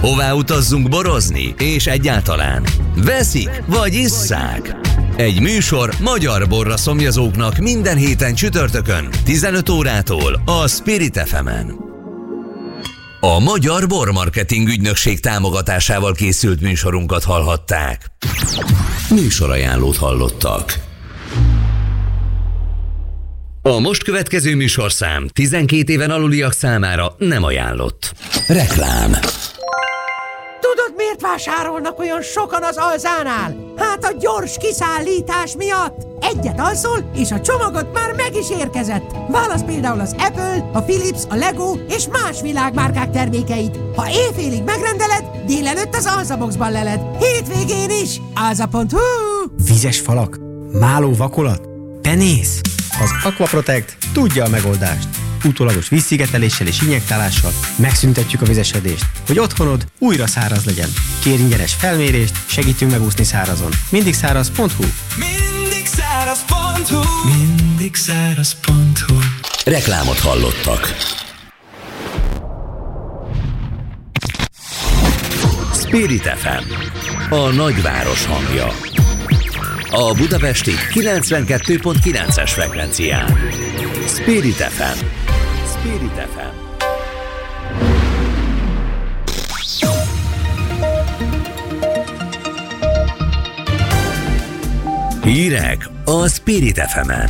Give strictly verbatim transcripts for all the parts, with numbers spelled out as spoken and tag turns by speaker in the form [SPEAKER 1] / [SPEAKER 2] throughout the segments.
[SPEAKER 1] Hová utazzunk borozni? És egyáltalán veszik vagy isszák? Egy műsor magyar borra szomjazóknak minden héten csütörtökön tizenöt órától a Spirit ef emen. A Magyar Bormarketing Ügynökség támogatásával készült műsorunkat hallhatták. Műsorajánlót hallottak. A most következő műsorszám tizenkét éven aluliak számára nem ajánlott. Reklám.
[SPEAKER 2] Tudod, miért vásárolnak olyan sokan az Alzánál? Hát a gyors kiszállítás miatt! Egyet alszol, és a csomagod már meg is érkezett. Válasz például az Apple, a Philips, a Lego és más világmárkák termékeit. Ha éjfélig megrendeled, délelőtt az Alzaboxban leled. Hétvégén is. alza pont hu.
[SPEAKER 3] Vizes falak? Máló vakolat? Penész? Az Aquaprotect tudja a megoldást. Utólagos vízszigeteléssel és injektálással megszüntetjük a vizesedést, hogy otthonod újra száraz legyen. Kérj ingyenes felmérést, segítünk megúszni szárazon. mindig száraz pont hu.
[SPEAKER 4] mindig száraz pont hu. mindig száraz pont hu.
[SPEAKER 1] Reklámot hallottak. Spirit ef em, a nagyváros hangja. A budapesti kilencvenkettő pont kilences frekvencián. Spirit ef em. Spirit ef em. Hírek a Spirit ef emen.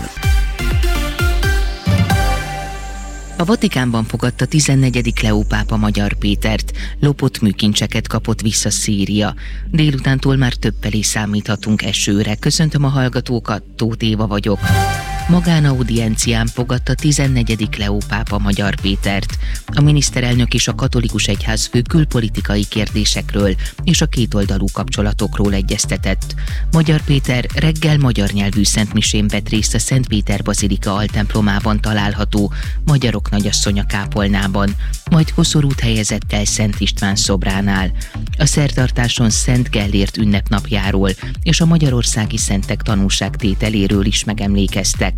[SPEAKER 5] A Vatikánban fogadta tizennegyedik Leó pápa Magyar Pétert, lopott műkincseket kapott vissza Szíria. Délutántól már több felé számíthatunk esőre. Köszöntöm a hallgatókat, Tóth Éva vagyok. Magánaudiencián fogadta tizennegyedik Leó pápa Magyar Pétert. A miniszterelnök és a katolikus egyházfő külpolitikai kérdésekről és a kétoldalú kapcsolatokról egyeztetett. Magyar Péter reggel magyar nyelvű szentmisén vett részt a Szent Péter bazilika altemplomában található Magyarok Nagyasszonya kápolnában, majd koszorút helyezett el Szent István szobránál. A szertartáson Szent Gellért ünnepnapjáról és a magyarországi szentek tanúságtételéről is megemlékeztek.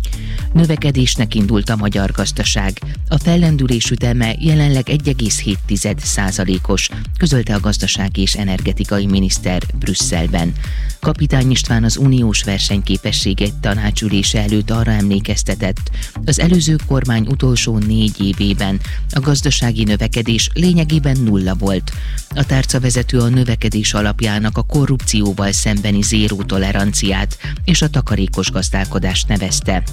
[SPEAKER 5] Növekedésnek indult a magyar gazdaság. A fellendülés üteme jelenleg egy egész hét százalékos, közölte a gazdasági és energetikai miniszter Brüsszelben. Kapitány István az uniós versenyképességek tanácsülése előtt arra emlékeztetett, az előző kormány utolsó négy évében a gazdasági növekedés lényegében nulla volt. A tárcavezető a növekedés alapjának a korrupcióval szembeni zéró toleranciát és a takarékos gazdálkodást nevezte.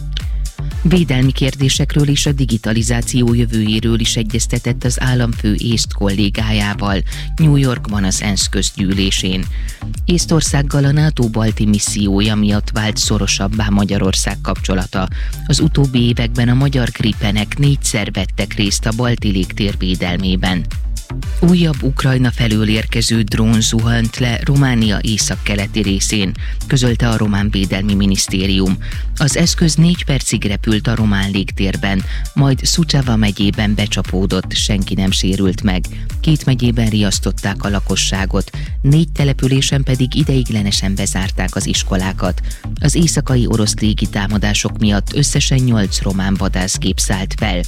[SPEAKER 5] Védelmi kérdésekről és a digitalizáció jövőjéről is egyeztetett az államfő észt kollégájával New Yorkban az ENSZ közgyűlésén. Észtországgal a NATO balti missziója miatt vált szorosabbá Magyarország kapcsolata. Az utóbbi években a magyar Gripenek négyszer vettek részt a balti légtér védelmében. Újabb Ukrajna felől érkező drón zuhant le Románia északkeleti részén, közölte a román védelmi minisztérium. Az eszköz négy percig repült a román légtérben, majd Suceava megyében becsapódott, senki nem sérült meg. Két megyében riasztották a lakosságot, négy településen pedig ideiglenesen bezárták az iskolákat. Az éjszakai orosz légitámadások miatt összesen nyolc román vadászgép szállt fel.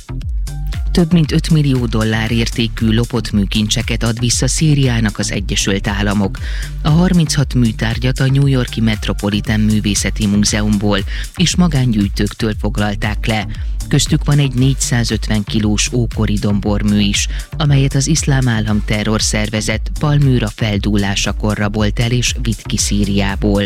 [SPEAKER 5] Több mint öt millió dollár értékű lopott műkincseket ad vissza Szíriának az Egyesült Államok. A harminchat műtárgyat a New York-i Metropolitan Művészeti Múzeumból és magángyűjtőktől foglalták le. Köztük van egy négyszázötven kilós ókori dombormű is, amelyet az Iszlám Állam terrorszervezet Palmyra feldúlásakor rabolt el és vitt ki Szíriából.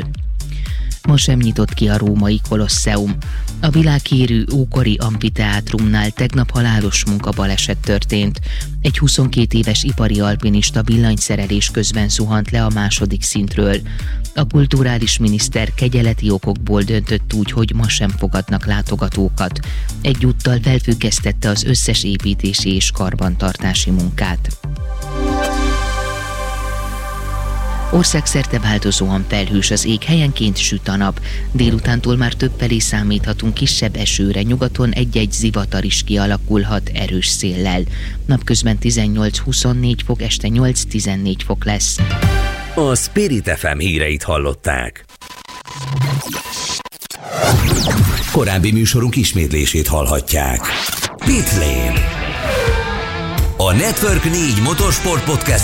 [SPEAKER 5] Ma sem nyitott ki a római Kolosseum. A világhírű ókori amfiteátrumnál tegnap halálos munkabaleset történt. Egy huszonkét éves ipari alpinista villanyszerelés közben zuhant le a második szintről. A kulturális miniszter kegyeleti okokból döntött úgy, hogy ma sem fogadnak látogatókat. Egyúttal felfüggesztette az összes építési és karbantartási munkát. Országszerte változóan felhős az ég, helyenként süt a nap. Délutántól már többfelé számíthatunk kisebb esőre, nyugaton egy-egy zivatar is kialakulhat erős széllel. Napközben tizennyolc-huszonnégy fok, este nyolc-tizennégy fok lesz.
[SPEAKER 1] A Spirit ef em híreit hallották. Korábbi műsorunk ismétlését hallhatják. Pit Lane. A Network négy motorsport podcast